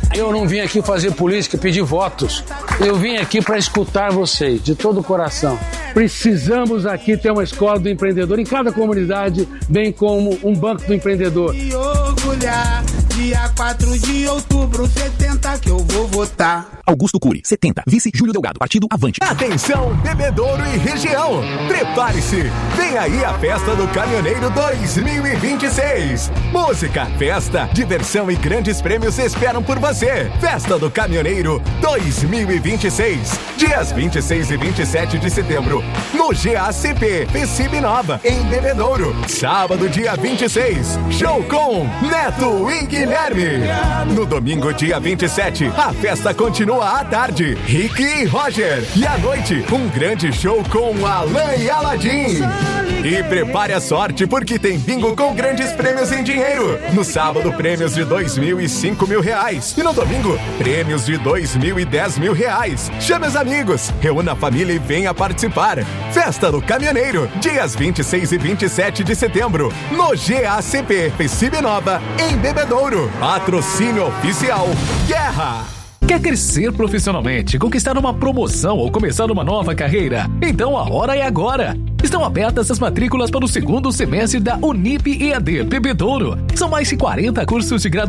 Eu não vim aqui fazer política, pedir votos. Eu vim aqui para escutar vocês, de todo o coração. Precisamos aqui ter uma escola do empreendedor em cada comunidade, bem como um banco do empreendedor. E orgulhar, dia 4 de outubro, 70 que eu vou votar. Augusto Cury, 70. Vice Júlio Delgado, Partido Avante. Atenção, Bebedouro e região. Prepare-se. Vem aí a Festa do Caminhoneiro 2026. Música, festa, diversão e grandes prêmios esperam por você. Festa do Caminhoneiro 2026. Dias 26 e 27 de setembro. No GACP, Pecibe Nova, em Bebedouro. Sábado, dia 26. Show com Neto e Guilherme. No domingo, dia 27, a festa continua à tarde, Rick e Roger. E à noite, um grande show com Alan e Aladim. E prepare a sorte, porque tem bingo com grandes prêmios em dinheiro. No sábado, prêmios de 2.000 e 5.000 reais. E no domingo, prêmios de 2.000 e 10.000 reais. Chame os amigos, reúna a família e venha participar. Festa do Caminhoneiro, dias 26 e 27 de setembro, no GACP, Pecibe Nova, em Bebedouro. Patrocínio oficial Guerra. Quer crescer profissionalmente, conquistar uma promoção ou começar uma nova carreira? Então a hora é agora! Estão abertas as matrículas para o segundo semestre da Unip EAD Bebedouro. São mais de 40 cursos de graduação